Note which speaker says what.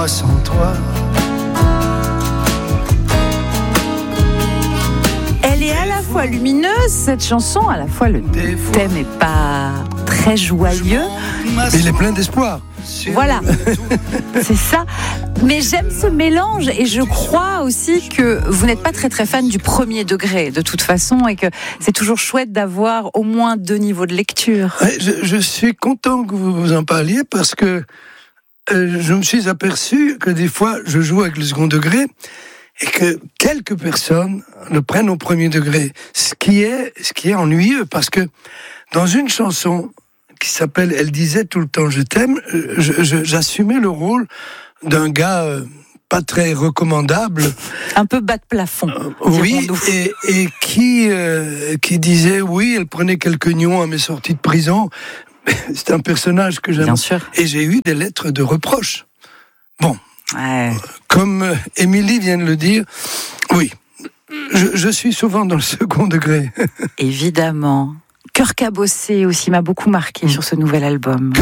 Speaker 1: moi sans toi.
Speaker 2: Elle est à la fois lumineuse, cette chanson, à la fois le thème n'est pas très joyeux.
Speaker 1: Mais il est plein d'espoir.
Speaker 2: Voilà, c'est ça. Mais j'aime ce mélange et je crois aussi que vous n'êtes pas très très fan du premier degré de toute façon et que c'est toujours chouette d'avoir au moins 2 niveaux de lecture.
Speaker 1: Ouais, je suis content que vous en parliez parce que je me suis aperçu que des fois je joue avec le second degré et que quelques personnes le prennent au premier degré, ce qui est ennuyeux parce que dans une chanson qui s'appelle « Elle disait tout le temps je t'aime », j'assumais le rôle d'un gars pas très recommandable.
Speaker 2: Un peu bas de plafond.
Speaker 1: Oui, et qui disait oui, elle prenait quelques nions à mes sorties de prison. C'est un personnage que j'aime.
Speaker 2: Bien sûr.
Speaker 1: Et j'ai eu des lettres de reproches. Bon,
Speaker 2: ouais.
Speaker 1: Comme Émilie vient de le dire, oui, je suis souvent dans le second degré.
Speaker 2: Évidemment. Cœur cabossé aussi m'a beaucoup marqué sur ce nouvel album.